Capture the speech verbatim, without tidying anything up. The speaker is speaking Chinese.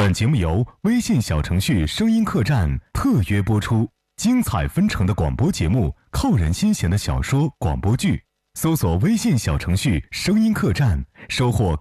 本节目由微信小程序声音客栈特约播出，精彩纷呈的广播节目，扣人心弦的小说广播剧，搜索微信小程序声音客栈，收获